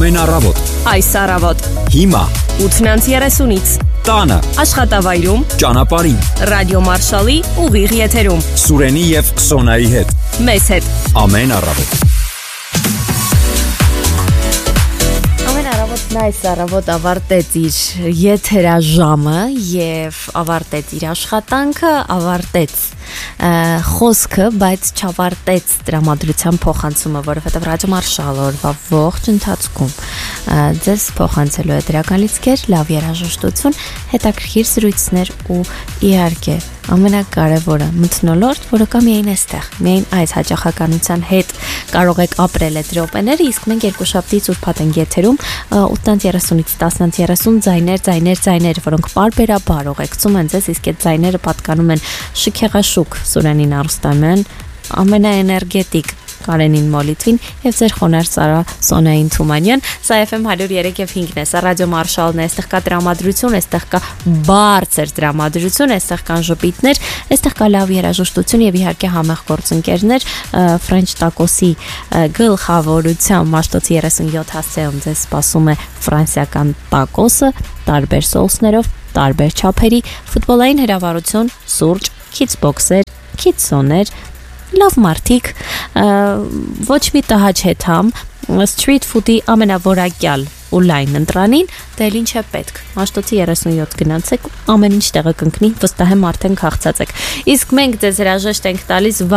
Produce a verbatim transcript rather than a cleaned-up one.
Ամեն առավոտ, Այս առավոտ, հիմա, ութնանց երեսունից, տանը, աշխատավայրում, ճանապարհին, ռադիո Մարշալի ուղիղ եթերում, Սուրենի եւ Սոնայի հետ, մեզ հետ, ամեն առավոտ։ Ամեն այս առավոտ ավարտեց իր եթերաժամը եւ ավարտեց իր աշխատանքը, ավարտեց խոսքը, բայց չավարտեց տրամադրության փոխանցումը, որովհետեւ ռադիո Մարշալը օրվա ողջ ընթացքում ձեզ փոխանցելու է դրական լիցքեր, լավ երաժշտություն, հետաքրքիր զրույցներ ու իհարկե ամենակարևորը մթնոլորտ, որը կա միայն այստեղ, միայն այս հաճախականության հետ կարող եք ապրել այդ րոպեները, իսկ մենք երկուշաբթից ուրբաթ ենք եթերում ութ երեսունից տասն երեսուն ձայներ, ձայներ, ձայներ, որոնք պարբերաբար ուղեկցում են ձեզ, իսկ այդ ձայները պատկանում են Շքեղաշուկ Սուրենին Արուստամյան, ամենաէներգետիկ Կարենին Մոլիտվին եւ ձեր խոնարհ Սարա Սոնային Թումանյան։ Սա Էֆ Էմ one oh three եւ five-ն է, սա ռադիո Մարշալն է, այստեղ կա դրամատրություն, այստեղ կա բարձր դրամատրություն, այստեղ կան ժպիտներ, այստեղ կա լավ երաժշտություն եւ իհարկե համեղ գործընկերներ, Ֆրենչ տակոսի գլխավորությամբ Մաշտոցի thirty-seven հասցեում ձեզ սպասում է ֆրանսիական տակոսը, տարբեր սոուսներով, տարբեր չափերի, ֆուտբոլային հրավառություն, սուրճ, քիդսբոքսեր, քիդսոներ, լավ մարդիկ, ոչ մի տհաճ հետամ, street food-ի ամենավորակյալ ու լայն ընտրանին, դա էլ ինչ է պետք։ Մաշտոցի thirty-seven գնացեք, ամեն ինչ տեղը կընկնի, վստահ եմ արդեն քաղցած եք։ Իսկ մենք ձեզ հրաժեշտ ենք տալիս